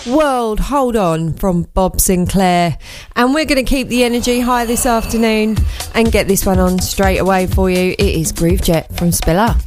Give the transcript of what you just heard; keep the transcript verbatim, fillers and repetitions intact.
World Hold On from Bob Sinclair. And we're going to keep the energy high this afternoon and get this one on straight away for you. It is Groove Jet from Spiller.